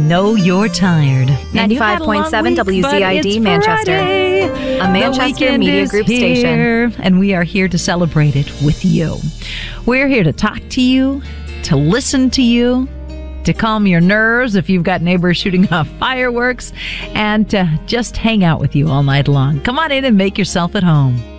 know you're tired. 95.7 WZID Manchester, a Manchester Media Group station. And we are here to celebrate it with you. We're here to talk to you, to listen to you, to calm your nerves if you've got neighbors shooting off fireworks, and to just hang out with you all night long. Come on in and make yourself at home.